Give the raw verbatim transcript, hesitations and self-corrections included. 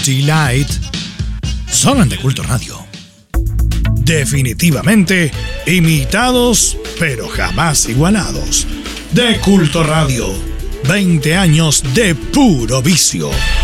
Delight son de Culto Radio. Definitivamente imitados, pero jamás igualados. De Culto Radio, veinte años de puro vicio.